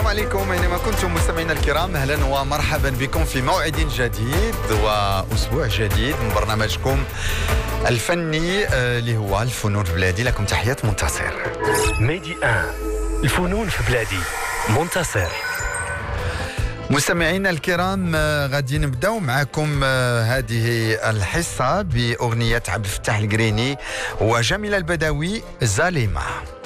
عليكم أينما كنتم مستمعينا الكرام، أهلا ومرحبا بكم في موعد جديد وأسبوع جديد من برنامجكم الفني اللي هو الفنون في بلادي. لكم تحيات منتصر. ميدي الفنون في بلادي منتصر. مستمعينا الكرام، غادي نبداو معكم هذه الحصة بأغنية عبد الفتاح القريني وجميلة البدوي زاليمة.